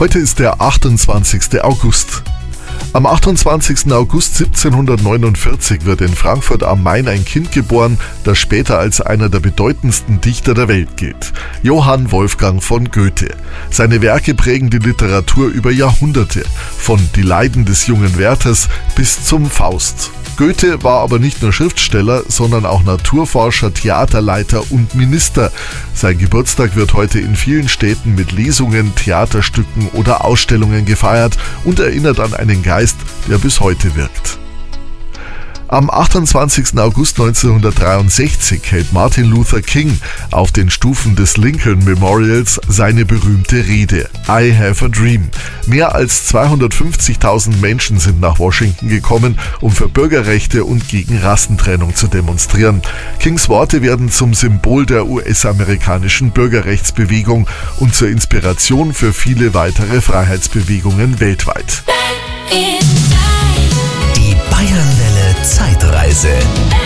Heute ist der 28. August. Am 28. August 1749 wird in Frankfurt am Main ein Kind geboren, das später als einer der bedeutendsten Dichter der Welt gilt: Johann Wolfgang von Goethe. Seine Werke prägen die Literatur über Jahrhunderte, von Die Leiden des jungen Werthers bis zum Faust. Goethe war aber nicht nur Schriftsteller, sondern auch Naturforscher, Theaterleiter und Minister. Sein Geburtstag wird heute in vielen Städten mit Lesungen, Theaterstücken oder Ausstellungen gefeiert und erinnert an einen Geist, der bis heute wirkt. Am 28. August 1963 hält Martin Luther King auf den Stufen des Lincoln Memorials seine berühmte Rede I Have a Dream. Mehr als 250.000 Menschen sind nach Washington gekommen, um für Bürgerrechte und gegen Rassentrennung zu demonstrieren. Kings Worte werden zum Symbol der US-amerikanischen Bürgerrechtsbewegung und zur Inspiration für viele weitere Freiheitsbewegungen weltweit. Die Bayernwelle Zeitreise.